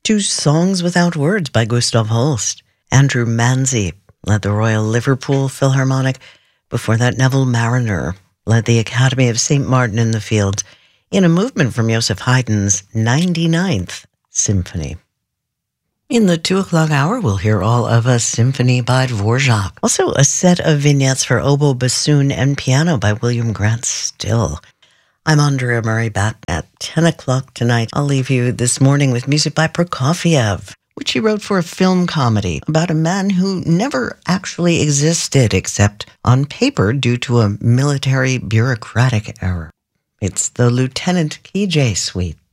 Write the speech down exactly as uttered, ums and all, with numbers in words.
to Songs Without Words by Gustav Holst. Andrew Manzi led the Royal Liverpool Philharmonic. Before that, Neville Marriner led the Academy of Saint Martin in the Fields in a movement from Joseph Haydn's ninety-ninth Symphony. In the two o'clock hour, we'll hear all of a symphony by Dvorak. Also, a set of vignettes for oboe, bassoon, and piano by William Grant Still. I'm Andrea Murray, back at ten o'clock tonight. I'll leave you this morning with music by Prokofiev, which he wrote for a film comedy about a man who never actually existed except on paper due to a military bureaucratic error. It's the Lieutenant K J Suite.